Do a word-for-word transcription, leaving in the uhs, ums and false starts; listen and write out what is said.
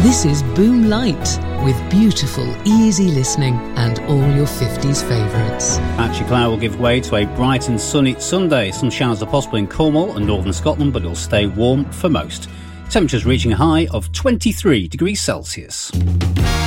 This is Boom Light, with beautiful, easy listening and all your fifties favourites. Patchy cloud will give way to a bright and sunny Sunday. Some showers are possible in Cornwall and northern Scotland, but it'll stay warm for most. Temperatures reaching a high of twenty-three degrees Celsius.